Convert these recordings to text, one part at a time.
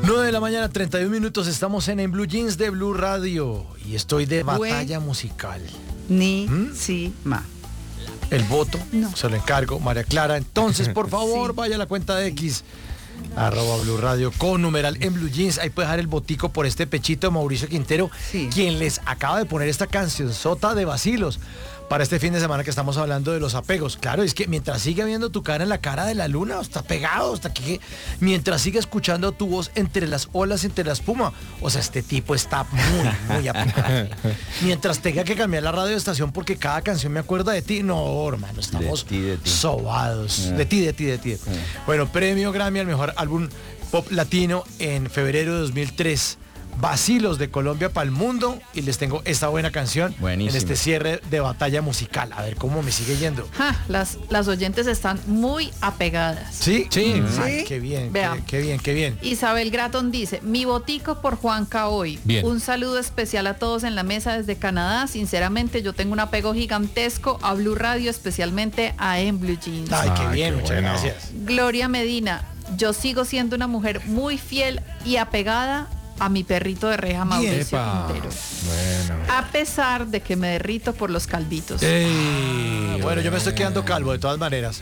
9 de la mañana, 31 minutos, estamos en Blue Jeans de Blue Radio y estoy de batalla musical. Sí, ma. El voto, No. se lo encargo, María Clara. Entonces, por favor, vaya a la cuenta de X, @Blue Radio, con numeral en Blue Jeans. Ahí puede dejar el botico por este pechito de Mauricio Quintero, quien les acaba de poner esta cancionzota de vacilos para este fin de semana que estamos hablando de los apegos. Claro, es que mientras sigue viendo tu cara en la cara de la luna, está pegado, hasta que mientras sigue escuchando tu voz entre las olas, entre la espuma. O sea, este tipo está muy apegado. Mientras tenga que cambiar la radio de estación porque cada canción me acuerda de ti. No, hermano, estamos de ti. sobados. De ti. Bueno, premio Grammy al mejor álbum pop latino en febrero de 2003. Vacilos de Colombia para el mundo, y les tengo esta buena canción. Buenísimo. En este cierre de batalla musical. A ver cómo me sigue yendo. Las oyentes están muy apegadas. ¿Sí? Sí. Ay, qué bien, Veamos. qué bien. Isabel Gratton dice: mi botico por Juanca hoy. Bien. Un saludo especial a todos en la mesa desde Canadá. Sinceramente, yo tengo un apego gigantesco a Blue Radio, especialmente a En Blue Jeans. Ay, qué bien, qué muchas bueno. gracias. Gloria Medina: yo sigo siendo una mujer muy fiel y apegada a mi perrito de reja, Mauricio Epa. Quintero. Bueno. A pesar de que me derrito por los calvitos. Bueno, yo me estoy quedando calvo de todas maneras.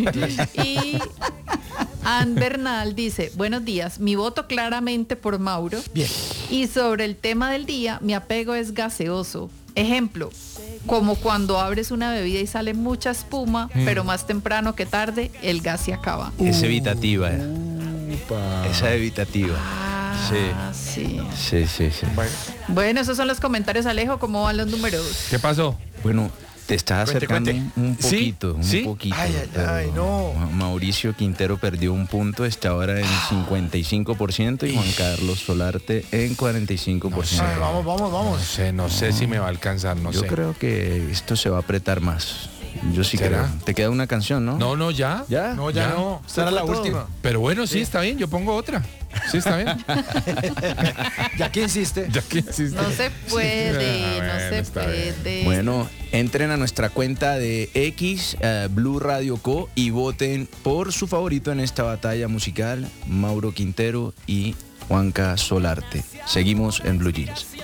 Y Ann Bernal dice: buenos días, mi voto claramente por Mauro. Bien. Y sobre el tema del día, mi apego es gaseoso. Ejemplo, como cuando abres una bebida y sale mucha espuma, pero más temprano que tarde el gas se acaba. Es evitativa. Esa evitativa. Sí. Sí. Bueno, esos son los comentarios, Alejo. ¿Cómo van los números? ¿Qué pasó? Bueno, te estás acercando Cuente. un ¿Sí? poquito, ¿Sí? un poquito. Ay, no. Mauricio Quintero perdió un punto, está ahora en 55% y Juan Carlos Solarte en 45%. Ay, vamos. No sé si me va a alcanzar, no Yo sé. creo que esto se va a apretar más. Yo sí ¿Será? creo. Te queda una canción, ¿no? No, ya. ¿Ya? No, ya no. Esta era la fue todo. última. Pero bueno, sí, está bien, yo pongo otra. Sí, está bien. ¿Ya que insiste? Ya que insiste. No se puede, Ah, no bueno, se está bien. puede. Bueno, entren a nuestra cuenta de X, Blue Radio Co, y voten por su favorito en esta batalla musical, Mauro Quintero y Juanca Solarte. Seguimos en Blue Jeans.